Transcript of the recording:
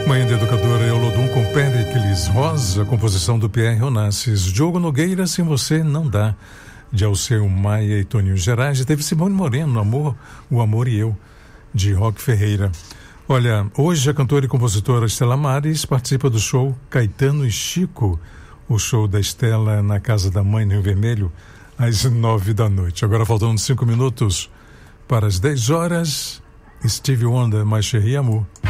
Manhã da Educadora Eulodum com Péricles Rosa, composição do Pierre Onassis. Diogo Nogueira, Sem Você Não Dá, de Alceu Maia e Toninho Gerais. Teve Simone Moreno, Amor, O Amor e Eu, de Roque Ferreira. Olha, hoje a cantora e compositora Estela Maris participa do show Caetano e Chico, o show da Estela na Casa da Mãe, no Rio Vermelho, às 9 da noite. Agora faltando 5 minutos para as 10 horas, Stevie Wonder, Mais Chérie Amour.